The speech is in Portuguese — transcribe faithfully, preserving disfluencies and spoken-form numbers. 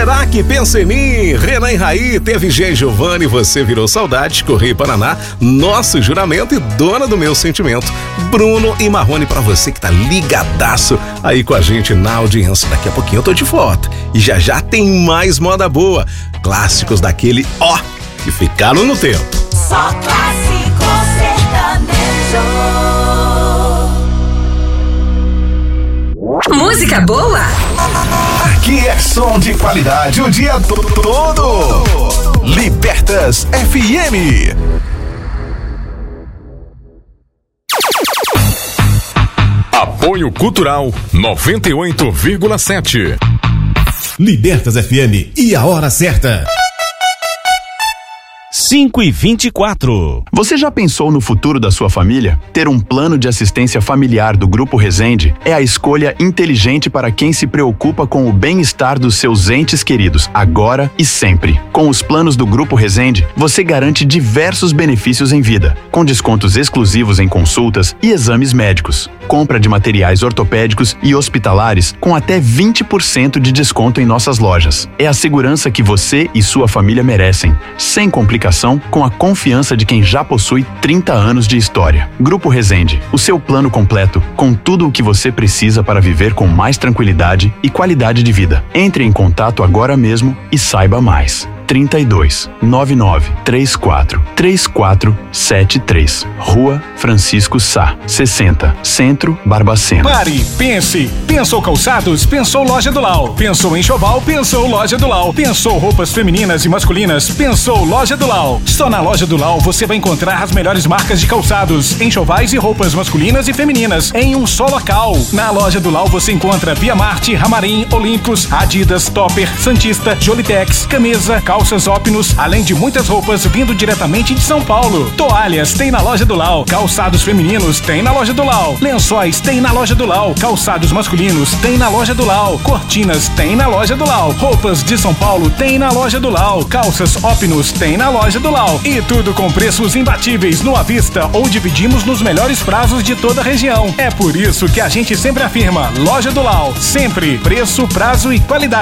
Será que pensa em mim? Renan e Raí, teve G e Giovanni, você virou saudade, Correio Paraná, Nosso Juramento e Dona do Meu Sentimento. Bruno e Marrone pra você que tá ligadaço aí com a gente na audiência. Daqui a pouquinho eu tô de volta e já já tem mais moda boa. Clássicos daquele ó que ficaram no tempo. Só clássico sertanejo. Música boa? Aqui é som de qualidade o dia todo. Libertas F M. Apoio Cultural noventa e oito vírgula sete. Libertas F M e a hora certa. cinco e vinte e quatro. Você já pensou no futuro da sua família? Ter um plano de assistência familiar do Grupo Resende é a escolha inteligente para quem se preocupa com o bem-estar dos seus entes queridos, agora e sempre. Com os planos do Grupo Resende, você garante diversos benefícios em vida, com descontos exclusivos em consultas e exames médicos, compra de materiais ortopédicos e hospitalares com até vinte por cento de desconto em nossas lojas. É a segurança que você e sua família merecem, sem complicação, com a confiança de quem já possui trinta anos de história. Grupo Resende, o seu plano completo, com tudo o que você precisa para viver com mais tranquilidade e qualidade de vida. Entre em contato agora mesmo e saiba mais. trinta e dois, noventa e nove, trinta e quatro, trinta e quatro setenta e três. Rua Francisco Sá, sessenta, Centro, Barbacena. Pare, pense. Pensou calçados? Pensou Loja do Lau. Pensou enxoval? Pensou Loja do Lau. Pensou roupas femininas e masculinas? Pensou Loja do Lau. Só na Loja do Lau você vai encontrar as melhores marcas de calçados, enxovais e roupas masculinas e femininas em um só local. Na Loja do Lau você encontra Via Marte, Ramarim, Olympus, Adidas, Topper, Santista, Jolitex, Camisa, calças Opnus, além de muitas roupas vindo diretamente de São Paulo. Toalhas tem na Loja do Lau. Calçados femininos tem na Loja do Lau. Lençóis tem na Loja do Lau. Calçados masculinos tem na Loja do Lau. Cortinas tem na Loja do Lau. Roupas de São Paulo tem na Loja do Lau. Calças Opnus tem na Loja do Lau. E tudo com preços imbatíveis no à vista ou dividimos nos melhores prazos de toda a região. É por isso que a gente sempre afirma: Loja do Lau, sempre preço, prazo e qualidade.